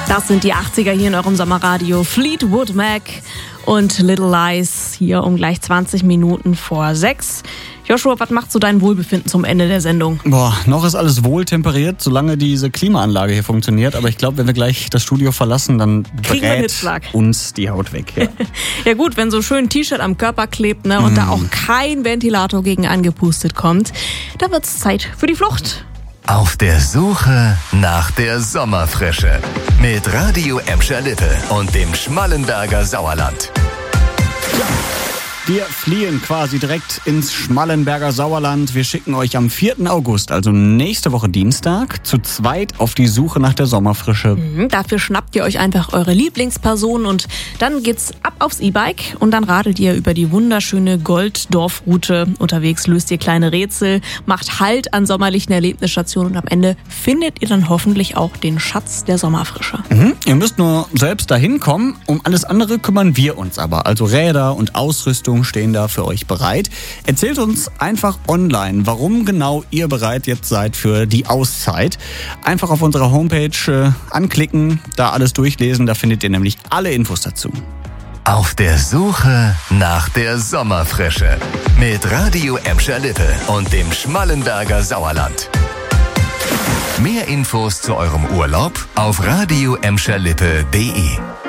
Das sind die 80er hier in eurem Sommerradio. Fleetwood Mac und Little Lies hier um gleich 20 Minuten vor 6. Joshua, was macht so dein Wohlbefinden zum Ende der Sendung? Noch ist alles wohltemperiert, solange diese Klimaanlage hier funktioniert. Aber ich glaube, wenn wir gleich das Studio verlassen, dann brät uns die Haut weg. Ja, ja gut, wenn so schön ein T-Shirt am Körper klebt, ne, und da auch kein Ventilator gegen angepustet kommt, da wird's Zeit für die Flucht. Auf der Suche nach der Sommerfrische mit Radio Emscher-Lippe und dem Schmallenberger Sauerland. Wir fliehen quasi direkt ins Schmallenberger Sauerland. Wir schicken euch am 4. August, also nächste Woche Dienstag, zu zweit auf die Suche nach der Sommerfrische. Dafür schnappt ihr euch einfach eure Lieblingsperson und dann geht's ab aufs E-Bike und dann radelt ihr über die wunderschöne Golddorf-Route. Unterwegs löst ihr kleine Rätsel, macht Halt an sommerlichen Erlebnisstationen und am Ende findet ihr dann hoffentlich auch den Schatz der Sommerfrische. Ihr müsst nur selbst dahin kommen. Um alles andere kümmern wir uns aber. Also Räder und Ausrüstung stehen da für euch bereit. Erzählt uns einfach online, warum genau ihr bereit jetzt seid für die Auszeit. Einfach auf unserer Homepage anklicken, da alles durchlesen, da findet ihr nämlich alle Infos dazu. Auf der Suche nach der Sommerfrische mit Radio Emscher-Lippe und dem Schmallenberger Sauerland. Mehr Infos zu eurem Urlaub auf radioemscherlippe.de.